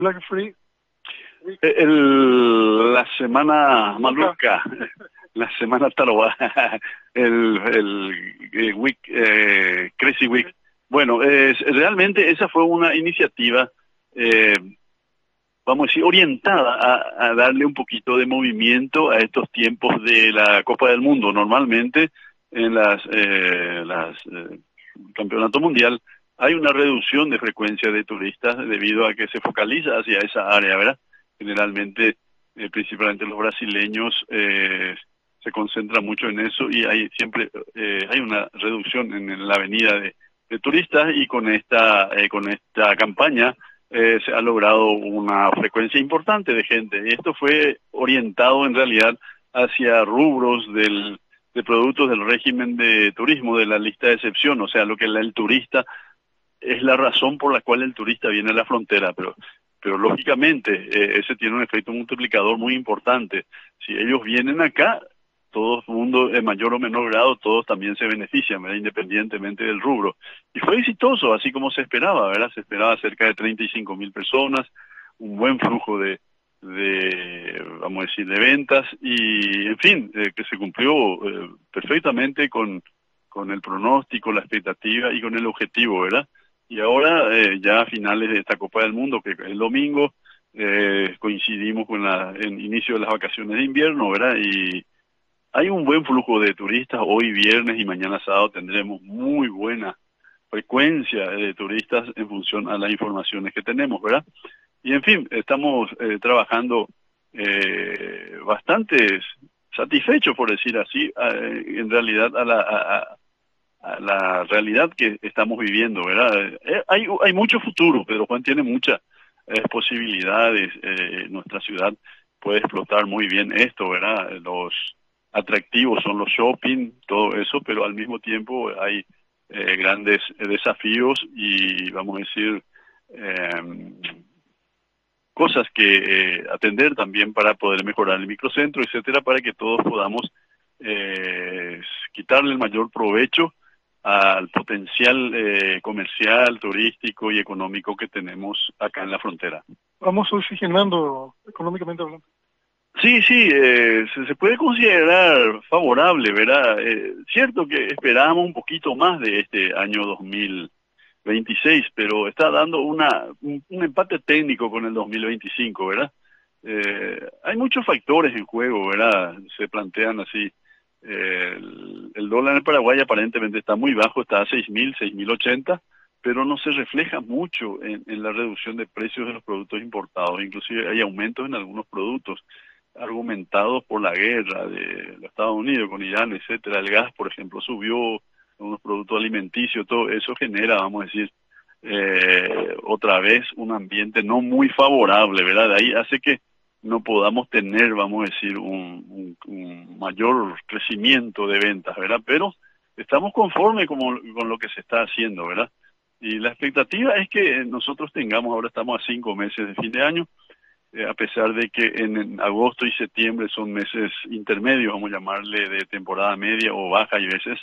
Black Free Week. La semana maluca, la semana taroba, week, Crazy Week. Bueno, realmente esa fue una iniciativa, vamos a decir, orientada a darle un poquito de movimiento a estos tiempos de la Copa del Mundo. Normalmente en campeonato mundial hay una reducción de frecuencia de turistas debido a que se focaliza hacia esa área, ¿verdad? Generalmente, principalmente los brasileños se concentran mucho en eso y hay siempre hay una reducción en la avenida de turistas, y con esta campaña se ha logrado una frecuencia importante de gente. Y esto fue orientado en realidad hacia rubros de productos del régimen de turismo, de la lista de excepción, o sea, lo que el turista es la razón por la cual el turista viene a la frontera, pero lógicamente ese tiene un efecto multiplicador muy importante. Si ellos vienen acá, todo el mundo, en mayor o menor grado, todos también se benefician, ¿verdad? Independientemente del rubro. Y fue exitoso, así como se esperaba, ¿verdad? Se esperaba cerca de 35.000 personas, un buen flujo vamos a decir, de ventas, y en fin, que se cumplió perfectamente con el pronóstico, la expectativa y con el objetivo, ¿verdad? Y ahora, ya a finales de esta Copa del Mundo, que el domingo coincidimos con el inicio de las vacaciones de invierno, ¿verdad? Y hay un buen flujo de turistas. Hoy viernes y mañana sábado tendremos muy buena frecuencia de turistas en función a las informaciones que tenemos, ¿verdad? Y en fin, estamos trabajando bastante satisfechos, por decir así, en realidad a la realidad que estamos viviendo, ¿verdad? Hay mucho futuro. Pedro Juan tiene muchas posibilidades. Nuestra ciudad puede explotar muy bien esto, ¿verdad? Los atractivos son los shopping, todo eso, pero al mismo tiempo hay grandes desafíos y, vamos a decir, cosas que atender también para poder mejorar el microcentro, etcétera, para que todos podamos quitarle el mayor provecho al potencial comercial, turístico y económico que tenemos acá en la frontera. Vamos oxigenando económicamente hablando. Sí, se puede considerar favorable, ¿verdad? Cierto que esperábamos un poquito más de este año 2026, pero está dando un empate técnico con el 2025, ¿verdad? Hay muchos factores en juego, ¿verdad? Se plantean así. El dólar en Paraguay aparentemente está muy bajo, está a 6.080, pero no se refleja mucho en la reducción de precios de los productos importados. Inclusive hay aumentos en algunos productos argumentados por la guerra de los Estados Unidos con Irán, etcétera. El gas, por ejemplo, subió, unos productos alimenticios, todo eso genera, vamos a decir, otra vez un ambiente no muy favorable, ¿verdad? Ahí hace que no podamos tener, vamos a decir, un mayor crecimiento de ventas, ¿verdad? Pero estamos conformes con lo que se está haciendo, ¿verdad? Y la expectativa es que nosotros tengamos, ahora estamos a 5 meses de fin de año, a pesar de que en agosto y septiembre son meses intermedios, vamos a llamarle, de temporada media o baja, y veces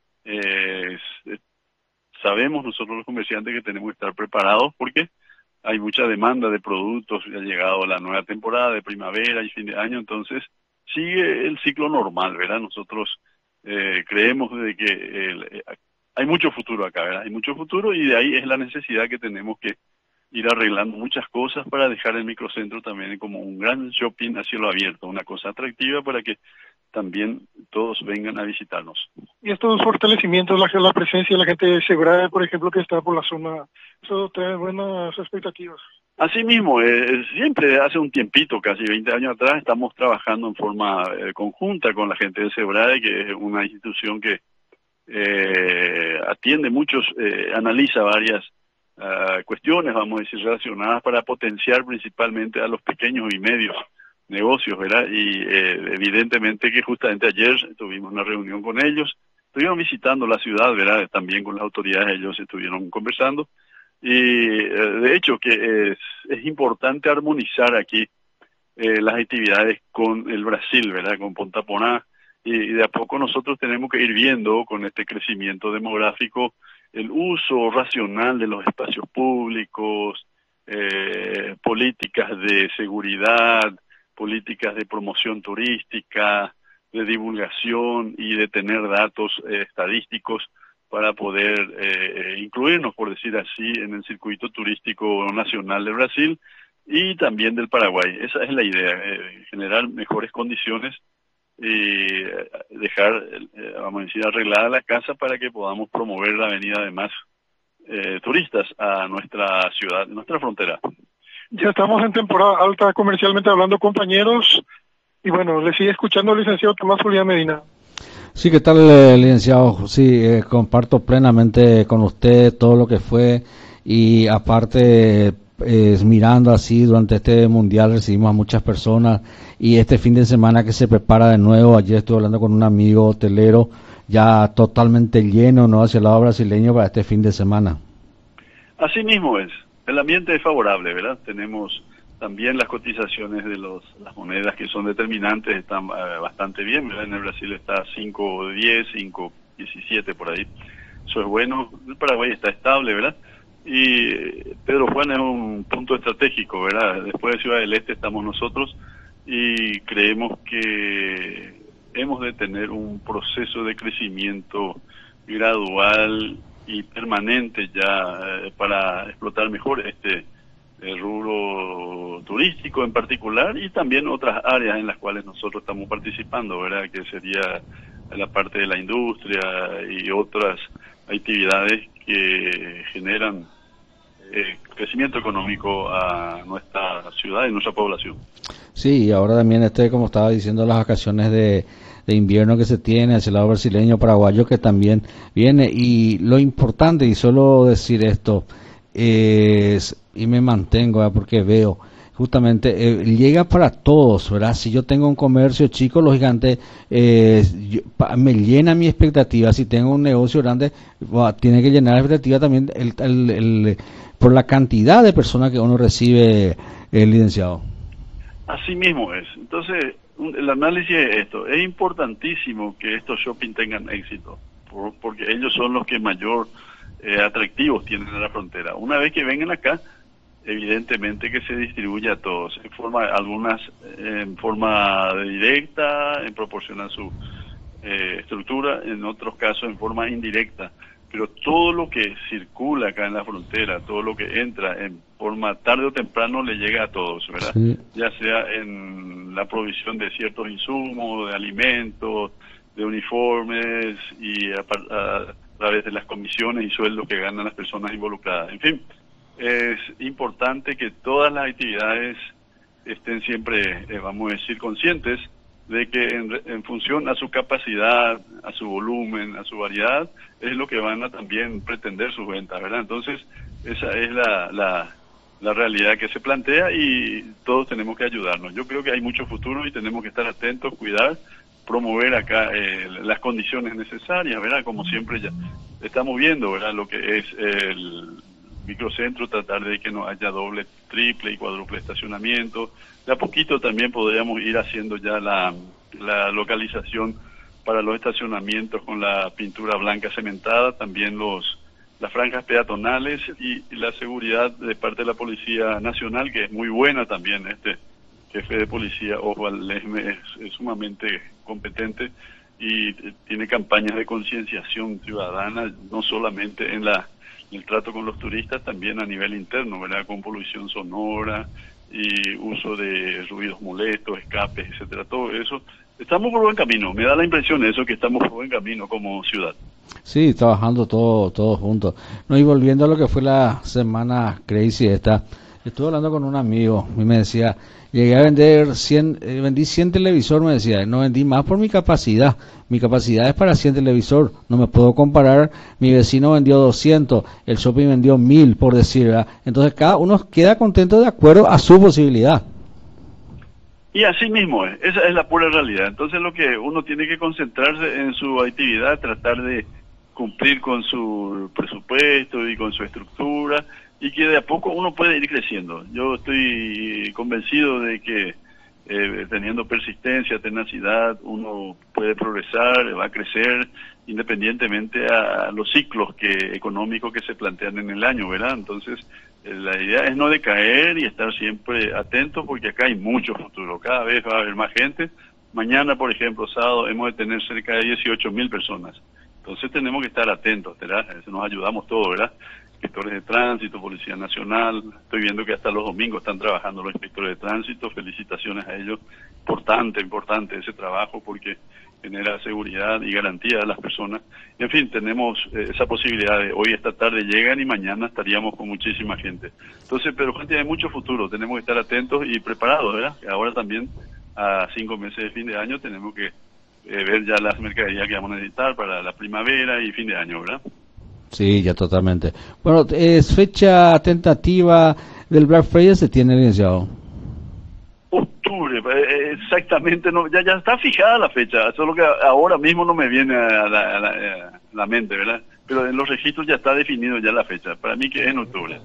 sabemos nosotros los comerciantes que tenemos que estar preparados porque hay mucha demanda de productos, ha llegado la nueva temporada de primavera y fin de año, entonces sigue el ciclo normal, ¿verdad? Nosotros creemos de que hay mucho futuro acá, ¿verdad? Hay mucho futuro, y de ahí es la necesidad que tenemos que ir arreglando muchas cosas para dejar el microcentro también como un gran shopping a cielo abierto, una cosa atractiva para que también todos vengan a visitarnos. Y estos fortalecimientos, la presencia de la gente de Sebrae, por ejemplo, que está por la zona, eso trae buenas expectativas. Asimismo, siempre hace un tiempito, casi 20 años atrás, estamos trabajando en forma conjunta con la gente de Sebrae, que es una institución que atiende muchos, analiza varias cuestiones, vamos a decir, relacionadas para potenciar principalmente a los pequeños y medios negocios, ¿verdad? Y evidentemente que justamente ayer tuvimos una reunión con ellos, estuvieron visitando la ciudad, ¿verdad? También con las autoridades ellos estuvieron conversando, y de hecho que es importante armonizar aquí las actividades con el Brasil, ¿verdad? Con Ponta Porá, y de a poco nosotros tenemos que ir viendo con este crecimiento demográfico el uso racional de los espacios públicos, políticas de seguridad, políticas de promoción turística, de divulgación y de tener datos estadísticos para poder incluirnos, por decir así, en el circuito turístico nacional de Brasil y también del Paraguay. Esa es la idea, generar mejores condiciones y dejar, vamos a decir, arreglada la casa para que podamos promover la venida de más turistas a nuestra ciudad, nuestra frontera. Ya estamos en temporada alta comercialmente hablando, compañeros, y bueno, le sigue escuchando el licenciado Tomás Julián Medina. Sí, ¿qué tal, licenciado? Sí, comparto plenamente con usted todo lo que fue y aparte, mirando así durante este mundial recibimos a muchas personas y este fin de semana que se prepara de nuevo, ayer estuve hablando con un amigo hotelero ya totalmente lleno, ¿no?, hacia el lado brasileño para este fin de semana. Así mismo es, el ambiente es favorable, ¿verdad? Tenemos también las cotizaciones de las monedas que son determinantes, están bastante bien, ¿verdad? En el Brasil está 5.10, 5.17 por ahí, eso es bueno. El Paraguay está estable, ¿verdad? Y Pedro Juan es un punto estratégico, ¿verdad? Después de Ciudad del Este estamos nosotros y creemos que hemos de tener un proceso de crecimiento gradual y permanente ya para explotar mejor este rubro turístico en particular y también otras áreas en las cuales nosotros estamos participando, ¿verdad? Que sería la parte de la industria y otras actividades que generan crecimiento económico a nuestra ciudad y nuestra población. Sí, y ahora también como estaba diciendo, las vacaciones de invierno que se tiene hacia el lado brasileño, paraguayo que también viene, y lo importante, y solo decir esto, es, y me mantengo, ¿verdad?, porque veo, justamente, llega para todos, ¿verdad? Si yo tengo un comercio chico, lógicamente, me llena mi expectativa. Si tengo un negocio grande, tiene que llenar la expectativa también por la cantidad de personas que uno recibe, licenciado. Así mismo es. Entonces, el análisis es esto. Es importantísimo que estos shopping tengan éxito, porque ellos son los que mayor atractivos tienen en la frontera. Una vez que vengan acá, evidentemente que se distribuye a todos, algunas en forma directa, en proporción a su estructura, en otros casos en forma indirecta. Pero todo lo que circula acá en la frontera, todo lo que entra en forma tarde o temprano le llega a todos, ¿verdad? Sí. Ya sea en la provisión de ciertos insumos, de alimentos, de uniformes y a través de las comisiones y sueldos que ganan las personas involucradas. En fin, es importante que todas las actividades estén siempre, vamos a decir, conscientes de que en función a su capacidad, a su volumen, a su variedad, es lo que van a también pretender sus ventas, ¿verdad? Entonces, esa es la realidad que se plantea y todos tenemos que ayudarnos. Yo creo que hay mucho futuro y tenemos que estar atentos, cuidar, promover acá las condiciones necesarias, ¿verdad? Como siempre ya estamos viendo, ¿verdad? Lo que es el microcentro, tratar de que no haya doble, triple y cuádruple estacionamiento. De a poquito también podríamos ir haciendo ya la localización para los estacionamientos con la pintura blanca cementada, también las franjas peatonales y la seguridad de parte de la Policía Nacional, que es muy buena también. Este jefe de policía, Oswald Lesme, es sumamente competente y tiene campañas de concienciación ciudadana, no solamente en el trato con los turistas, también a nivel interno, ¿verdad?, con polución sonora y uso de ruidos molestos, escapes, etcétera, todo eso. Estamos por buen camino, me da la impresión de eso, que estamos por buen camino como ciudad. Sí, trabajando todos juntos. No, y volviendo a lo que fue la semana crazy estuve hablando con un amigo y me decía, llegué a vender vendí 100 televisores, me decía, no vendí más por mi capacidad es para 100 televisores, no me puedo comparar, mi vecino vendió 200, el shopping vendió 1000, por decir, ¿verdad? Entonces cada uno queda contento de acuerdo a su posibilidad. Y así mismo esa es la pura realidad. Entonces lo que uno tiene que concentrarse en su actividad, tratar de cumplir con su presupuesto y con su estructura, y que de a poco uno puede ir creciendo. Yo estoy convencido de que teniendo persistencia, tenacidad, uno puede progresar, va a crecer, independientemente a los ciclos económicos que se plantean en el año, ¿verdad? Entonces, La idea es no decaer y estar siempre atentos porque acá hay mucho futuro. Cada vez va a haber más gente. Mañana, por ejemplo, sábado, hemos de tener cerca de 18.000 personas. Entonces tenemos que estar atentos, ¿verdad? Eso nos ayudamos todos, ¿verdad? Inspectores de tránsito, Policía Nacional. Estoy viendo que hasta los domingos están trabajando los inspectores de tránsito. Felicitaciones a ellos. Importante ese trabajo porque genera seguridad y garantía a las personas. En fin, tenemos esa posibilidad de hoy, esta tarde llegan y mañana estaríamos con muchísima gente. Entonces, pero gente, hay mucho futuro, tenemos que estar atentos y preparados, ¿verdad? Ahora también, a 5 meses de fin de año, tenemos que ver ya las mercaderías que vamos a necesitar para la primavera y fin de año, ¿verdad? Sí, ya totalmente. Bueno, es fecha tentativa del Black Friday, se tiene, licenciado. Octubre, exactamente, no, ya está fijada la fecha, solo que ahora mismo no me viene a la mente, ¿verdad? Pero en los registros ya está definido ya la fecha, para mí que es en octubre.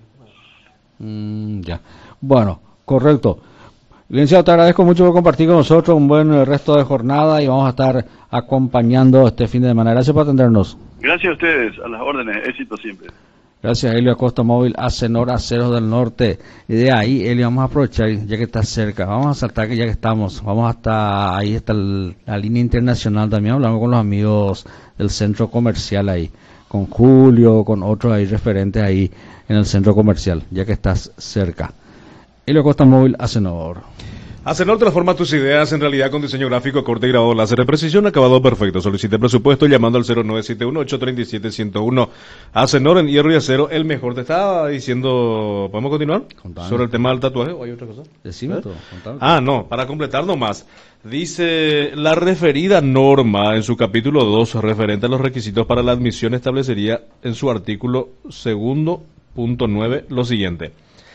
Ya, bueno, correcto. Licenciado, te agradezco mucho por compartir con nosotros un buen resto de jornada y vamos a estar acompañando este fin de semana. Gracias por atendernos. Gracias a ustedes, a las órdenes, éxito siempre. Gracias, Helio Acosta Móvil, Acenor, Aceros del Norte. Y de ahí, Helio, vamos a aprovechar, ya que está cerca, vamos a saltar que ya que estamos, vamos hasta, ahí está la línea internacional también, hablamos con los amigos del centro comercial ahí, con Julio, con otros ahí referentes ahí en el centro comercial, ya que estás cerca. Helio Acosta Móvil, Acenor. Acenor transforma tus ideas en realidad con diseño gráfico, corte y grabado láser de precisión, acabado perfecto. Solicite presupuesto llamando al 0971-837-101. Acenor en hierro y acero, el mejor. Te estaba diciendo, ¿podemos continuar? Contame. ¿Sobre el tema del tatuaje o hay otra cosa? Decime todo, contame. No, para completar nomás. Dice, la referida norma en su capítulo 2 referente a los requisitos para la admisión establecería en su artículo 2.9 lo siguiente.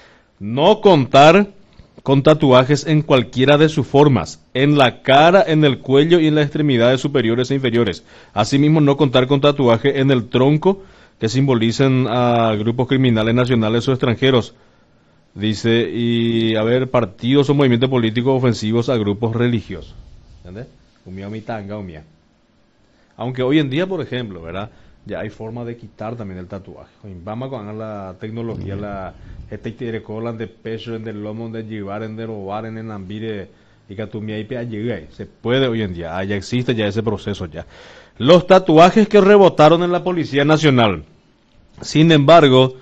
No contar con tatuajes en cualquiera de sus formas, en la cara, en el cuello y en las extremidades superiores e inferiores. Asimismo, no contar con tatuaje en el tronco que simbolicen a grupos criminales nacionales o extranjeros. Dice, y haber partidos o movimientos políticos ofensivos a grupos religiosos. ¿Entiendes? Umia mi tanga, umia. Aunque hoy en día, por ejemplo, ¿verdad? Ya hay forma de quitar también el tatuaje. Vamos con la tecnología, la este colan de peso en el lomo de llevar en robar en el ambire y que tu mi se puede hoy en día, ya existe ya ese proceso ya. Los tatuajes que rebotaron en la Policía Nacional. Sin embargo,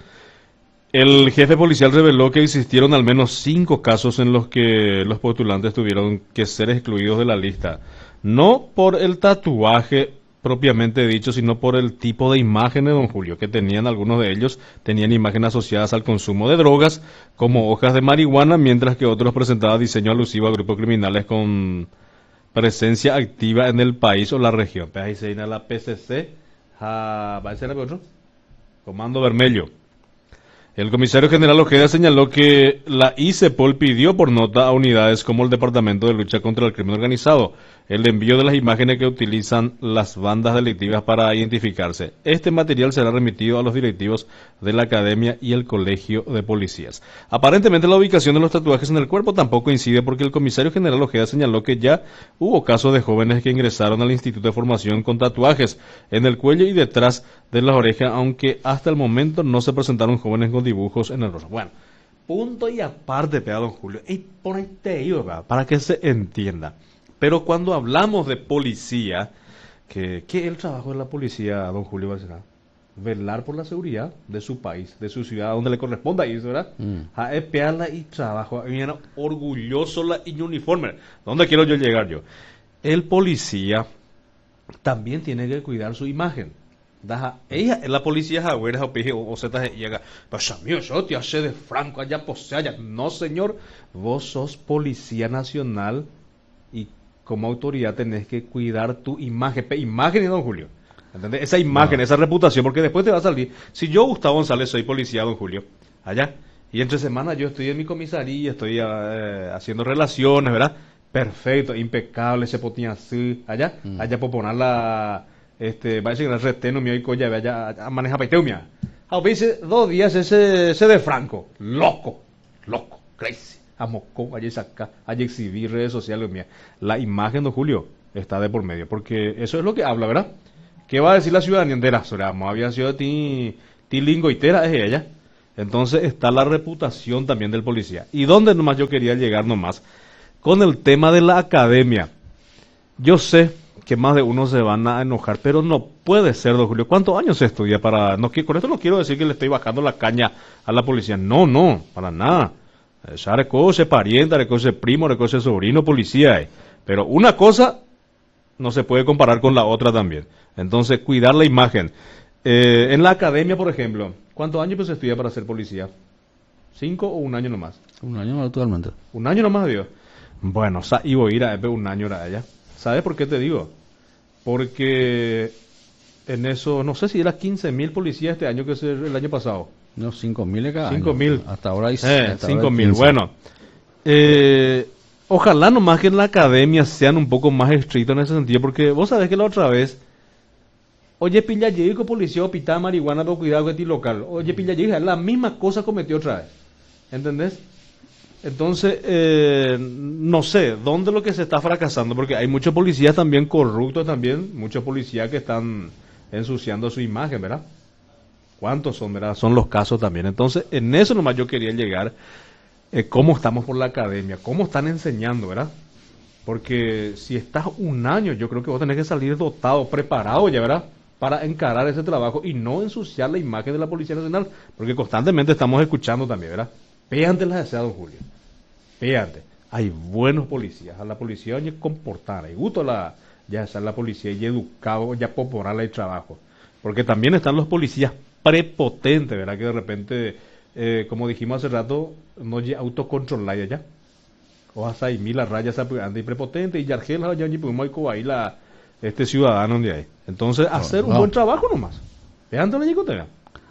el jefe policial reveló que existieron al menos 5 casos en los que los postulantes tuvieron que ser excluidos de la lista. No por el tatuaje propiamente dicho, sino por el tipo de imágenes, don Julio, que tenían algunos de ellos, tenían imágenes asociadas al consumo de drogas, como hojas de marihuana, mientras que otros presentaban diseño alusivo a grupos criminales con presencia activa en el país o la región. Ahí se viene la PCC, ¿va a ser otro? Comando Vermelho. El comisario general Ojeda señaló que la ICEPOL pidió por nota a unidades como el Departamento de Lucha contra el Crimen Organizado el envío de las imágenes que utilizan las bandas delictivas para identificarse. Este material será remitido a los directivos de la Academia y el Colegio de Policías. Aparentemente la ubicación de los tatuajes en el cuerpo tampoco incide porque el comisario general Ojeda señaló que ya hubo casos de jóvenes que ingresaron al Instituto de Formación con tatuajes en el cuello y detrás de las orejas, aunque hasta el momento no se presentaron jóvenes con dibujos en el rostro. Bueno, punto y aparte, don Julio, y por ahí te digo, para que se entienda. Pero cuando hablamos de policía, ¿qué es el trabajo de la policía, don Julio Barcelona? Velar por la seguridad de su país, de su ciudad, donde le corresponda irse, ¿verdad? A espiarla y trabajo, viene orgulloso la y uniforme. ¿Dónde quiero yo llegar yo? El policía también tiene que cuidar su imagen. Ella, la policía jagüera o se llega, pues a mí yo te hace de franco allá allá. No, señor, vos sos policía nacional y como autoridad tenés que cuidar tu imagen, imagen, don Julio, ¿entendés? Esa imagen, esa reputación, porque después te va a salir. Si yo, Gustavo González, soy policía, don Julio, allá, y entre semana yo estoy en mi comisaría, estoy haciendo relaciones, ¿verdad? Perfecto, impecable, se potían así, allá por poner la, va a decir el reteno mío y colla, allá, a manejar peteumia. A veces, 2 días ese de franco, loco, crazy. A Moscú, allí saca, allí exhibir redes sociales, mía. La imagen, don Julio, está de por medio, porque eso es lo que habla, ¿verdad? ¿Qué va a decir la ciudadanía entera? Sobre la había sido ti lingoitera, es ella. Entonces está la reputación también del policía. ¿Y dónde nomás yo quería llegar nomás? Con el tema de la academia. Yo sé que más de uno se van a enojar, pero no puede ser, don Julio. ¿Cuántos años se estudia para...? No, con esto no quiero decir que le estoy bajando la caña a la policía. No, para nada. Ya recoge pariente, recoge primo, recoge sobrino, policía. Pero una cosa no se puede comparar con la otra también. Entonces, cuidar la imagen. En la academia, por ejemplo, ¿cuántos años pues se estudia para ser policía? ¿5 o un año nomás? Un año actualmente. ¿Un año nomás, Dios? Bueno, iba a ir a un año a ella. ¿Sabes por qué te digo? Porque en eso, no sé si era 15.000 policías este año que es el año pasado. No, 5.000 cada 5.000. año. Hasta ahora hay 5.000. Bueno, ojalá nomás que en la academia sean un poco más estrictos en ese sentido, porque vos sabés que la otra vez, oye, pilla llega policía o pitá marihuana, pero cuidado que ti local. Oye, pilla llega, la misma cosa cometió otra vez. ¿Entendés? Entonces, no sé, ¿dónde es lo que se está fracasando? Porque hay muchos policías también corruptos también, muchos policías que están ensuciando su imagen, ¿verdad? ¿Cuántos son, verdad? Son los casos también. Entonces, en eso nomás yo quería llegar, cómo estamos por la academia, cómo están enseñando, ¿verdad? Porque si estás un año, yo creo que vos tenés que salir dotado, preparado ya, ¿verdad? Para encarar ese trabajo y no ensuciar la imagen de la Policía Nacional, porque constantemente estamos escuchando también, ¿verdad? Péante las deseas, don Julio. Péante. Hay buenos policías. A la policía hay que comportar. Hay gusto ya ser la policía y educado, ya popular el trabajo. Porque también están los policías prepotentes, ¿verdad? Que de repente, como dijimos hace rato, no hay autocontrol allá. O hasta hay mil rayas y prepotente y Yargel ahí este ciudadano donde hay. Entonces, hacer un buen trabajo nomás. Péante la yicotea.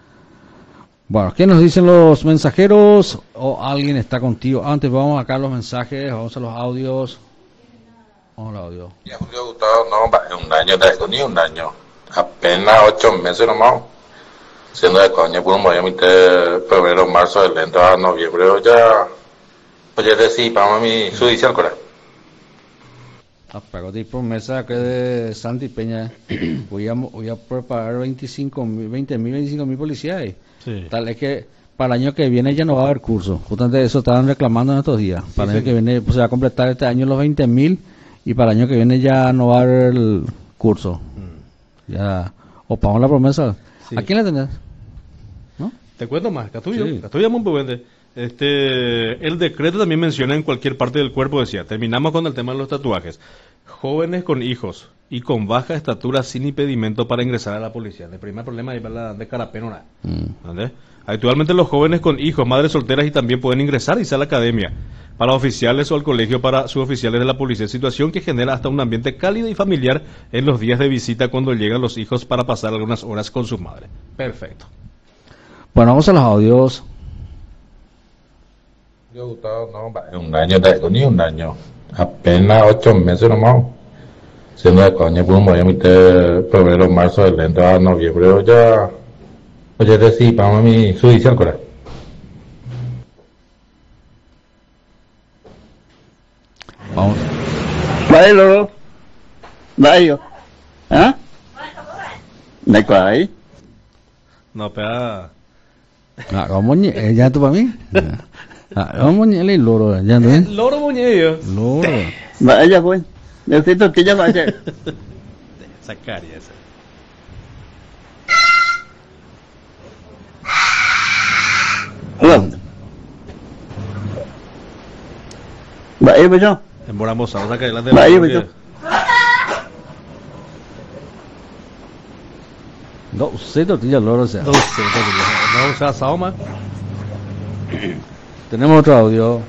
Bueno, ¿qué nos dicen los mensajeros? ¿O alguien está contigo? Antes vamos acá a los mensajes, vamos a los audios. Vamos al audio. Ya Julio Gustavo, no, un año, ni un año. Apenas 8 meses nomás. Siendo de coña, por un movimiento de febrero, marzo, del lento a noviembre, ya. Oye, decí, para mi judicial, ¿cuál es? Pero di promesa que de Santi Peña voy a preparar 20.000 policías. Sí. Tal es que para el año que viene ya no va a haber curso. Justamente eso estaban reclamando en estos días. Para el año que viene pues, se va a completar este año los 20.000 y para el año que viene ya no va a haber el curso. Ya, o pagamos la promesa. Sí. ¿A quién le tenés? ¿No? Te cuento más, Catuyo. Sí. Catuyo muy buena. El decreto también menciona en cualquier parte del cuerpo, decía, terminamos con el tema de los tatuajes. Jóvenes con hijos y con baja estatura sin impedimento para ingresar a la policía. El primer problema es la de carapeno. ¿Entendés? Actualmente los jóvenes con hijos, madres solteras y también pueden ingresar y a la academia para oficiales o al colegio para suboficiales de la policía. Situación que genera hasta un ambiente cálido y familiar en los días de visita cuando llegan los hijos para pasar algunas horas con sus madres. Perfecto. Bueno, vamos a los audios. Yo Gustavo, no, un año, ni un año. Apenas 8 meses nomás. Siendo de coña, por un movimiento de febrero, marzo, del lento a noviembre, ya. Oye, decí, para mi judicial, ¿cuál es? Vamos. Vậy luôn. Đây rồi. Hả? Này quậy. No, pero... ¿Cómo ya tú para mí? ¿Cómo el loro? ¿Ya tú? Loro muñeco. Loro. Vậy ra vui. Nếu tiếp tục cái cho vậy chứ. Sacaria esa. Vâng. Vậy bây giờ. Demoramos a sacar adelante. Vậy bây giờ. No sé, tortilla loro, o sea. No sé, no usa saoma. Tenemos otro audio.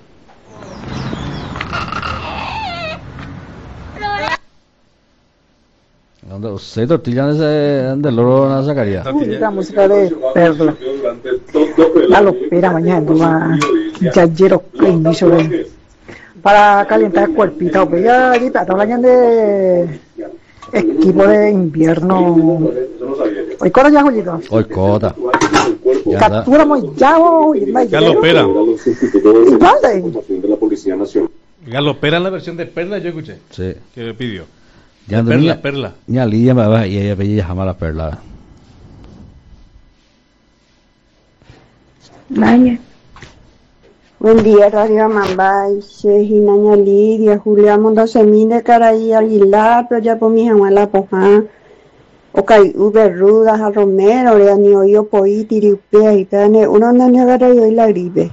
¿Dónde usted tortilla de loro no sacaría? La música de Perla. La lopera mañana, yayero que inicio de para calentar el cuerpito. Pues ya allí está hablando de equipo de invierno. Hoy cota ya, Julito. Hoy cota. Captura muy llavo y Galopera. ¿Y dónde? Galopera en la versión de Perla yo escuché. Sí. Que pidió. Ya Perla, niña, Perla. Niña Lidia me va y ella jamás la perla. Vaya. Buen día, Radio Amambay, Shejinaña Lidia, Julia Mondosemín de Caraí, Aguilar, pero ya por mi jamás la poja, Ocay Uber Rudas, a Romero, ni oyo poí, tiripea, y pene, uno no agarra y la gripe.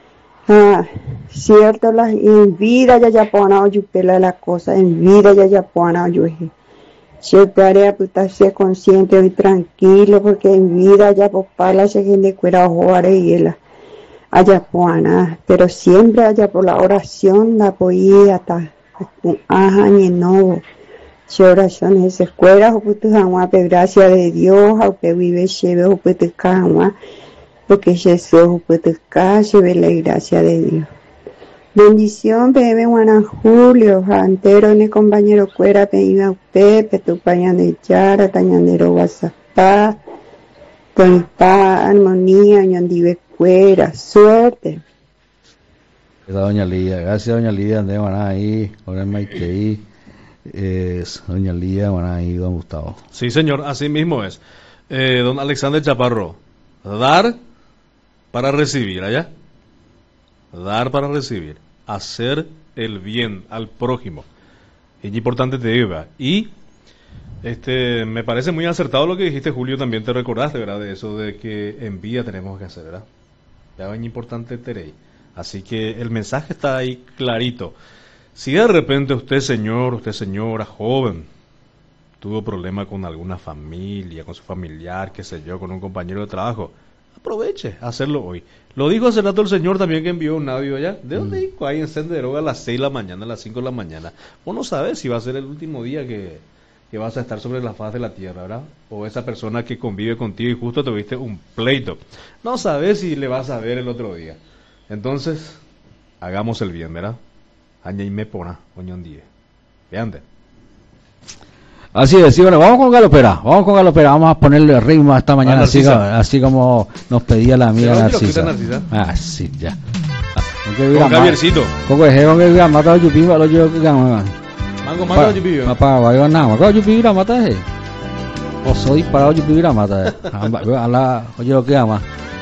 Cierto, en vida ya pona o yupela la cosa, en vida ya pona o yueje. Siempre puta ser consciente y tranquilo, porque en vida ya popala se gente cuera ojo y ela. Allá puana, pero siempre allá por la oración la poía hasta ajá ni no. Si oración es escuela o puto jamás, pero gracias de Dios, aunque vive cheve o puto jamás, porque Jesús o puto se ve la gracia de Dios. Bendición, bebé Juana Julio, antero en el compañero cuera, peña Pepe, tu pañan de Yara, tañandero Guasapá, con paz, armonía, ñandive cuera, suerte. Gracias, doña Lidia. Gracias, doña Lidia. Andé ahí, ahora en Maiteí. Doña Lidia, ahí, don Gustavo. Sí, señor, así mismo es. Don Alexander Chaparro, dar para recibir, ¿allá? Dar para recibir. Hacer el bien al prójimo. Es importante te digo, y me parece muy acertado lo que dijiste, Julio, también te recordaste, ¿verdad? De eso de que envía tenemos que hacer, ¿verdad? Ya es importante terei. Así que el mensaje está ahí clarito. Si de repente usted señora, joven, tuvo problema con alguna familia, con su familiar, qué sé yo, con un compañero de trabajo, aproveche a hacerlo hoy. Lo dijo hace rato el señor también que envió un audio allá. ¿De dónde dijo? Ahí en Senderoga a las 6 de la mañana, a las 5 de la mañana. Vos no sabes si va a ser el último día que vas a estar sobre la faz de la tierra, ¿verdad? O esa persona que convive contigo y justo tuviste un pleito. No sabes si le vas a ver el otro día. Entonces, hagamos el bien, ¿verdad? Añaime pona, oñón die. Vean. Así es, sí, bueno, vamos con Galopera, vamos a ponerle ritmo esta mañana, así como nos pedía la amiga Narcisa. Sí, ya. Con Javiercito. Con que mata yupiba, lo yo que gama. Mango mata yupiba. Papá, vaya nada, mata yupiba mata. O soy para yupiba mata. A la, oye lo que ama.